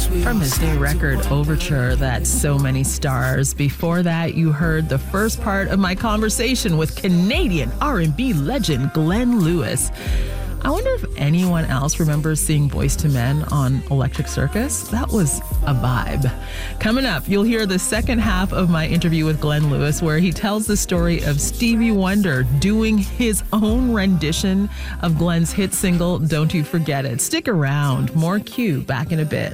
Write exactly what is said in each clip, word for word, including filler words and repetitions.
From his new record, Overture, that's So Many Stars. Before that, you heard the first part of my conversation with Canadian R and B legend Glenn Lewis. I wonder if anyone else remembers seeing Boyz two Men on Electric Circus. That was a vibe. Coming up, you'll hear the second half of my interview with Glenn Lewis, where he tells the story of Stevie Wonder doing his own rendition of Glenn's hit single, Don't You Forget It. Stick around. More Q back in a bit.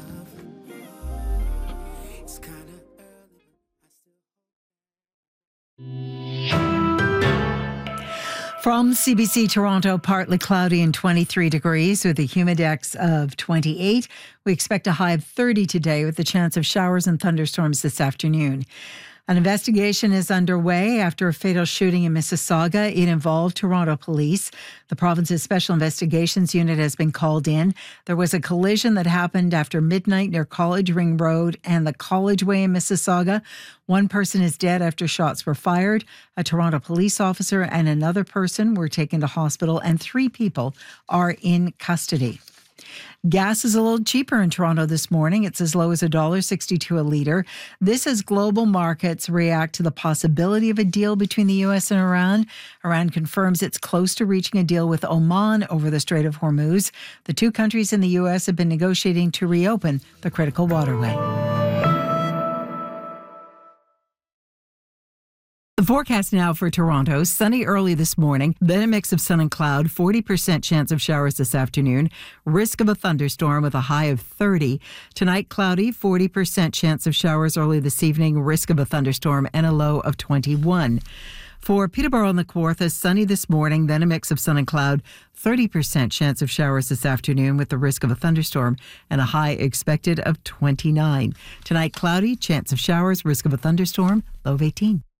From C B C Toronto, partly cloudy and twenty-three degrees with a humidex of twenty-eight. We expect a high of thirty today with the chance of showers and thunderstorms this afternoon. An investigation is underway after a fatal shooting in Mississauga. It involved Toronto police. The province's Special Investigations Unit has been called in. There was a collision that happened after midnight near College Ring Road and the College Way in Mississauga. One person is dead after shots were fired. A Toronto police officer and another person were taken to hospital, and three people are in custody. Gas is a little cheaper in Toronto this morning. It's as low as one dollar sixty-two a litre. This as global markets react to the possibility of a deal between the U S and Iran. Iran confirms it's close to reaching a deal with Oman over the Strait of Hormuz. The two countries and the U S have been negotiating to reopen the critical waterway. The forecast now for Toronto, sunny early this morning, then a mix of sun and cloud, forty percent chance of showers this afternoon, risk of a thunderstorm with a high of thirty. Tonight, cloudy, forty percent chance of showers early this evening, risk of a thunderstorm, and a low of twenty-one. For Peterborough and the Kawartha, sunny this morning, then a mix of sun and cloud, thirty percent chance of showers this afternoon with the risk of a thunderstorm, and a high expected of twenty-nine. Tonight, cloudy, chance of showers, risk of a thunderstorm, low of eighteen.